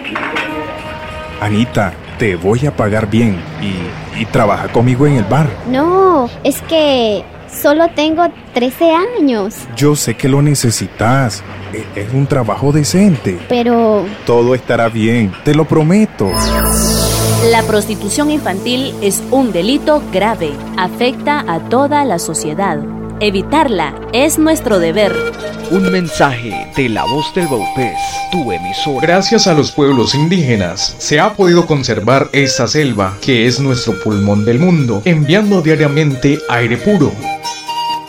Anita, te voy a pagar bien y trabaja conmigo en el bar. No, es que solo tengo 13 años. Yo sé que lo necesitas. Es un trabajo decente. Pero todo estará bien, te lo prometo. La prostitución infantil es un delito grave. Afecta a toda la sociedad. Evitarla es nuestro deber. Un mensaje de La Voz del Vaupés, tu emisora. Gracias a los pueblos indígenas se ha podido conservar esta selva, que es nuestro pulmón del mundo, enviando diariamente aire puro.